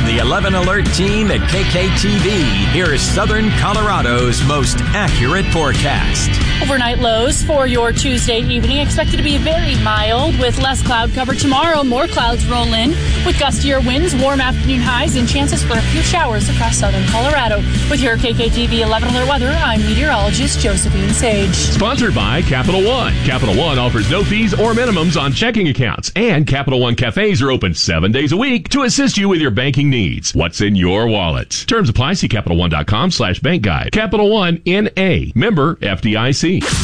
the 11 Alert team at KKTV, here's Southern Colorado's most accurate forecast. Overnight lows for your Tuesday evening expected to be very mild with less cloud cover tomorrow. More clouds roll in with gustier winds, warm afternoon highs, and chances for a few showers across southern Colorado. With your KKTV 11 Alert weather, I'm meteorologist Josephine Sage. Sponsored by Capital One. Capital One offers no fees or minimums on checking accounts, and Capital One cafes are open 7 days a week to assist you with your banking needs. What's in your wallet? Terms apply. See CapitalOne.com/bank guide. Capital One N.A. Member FDIC.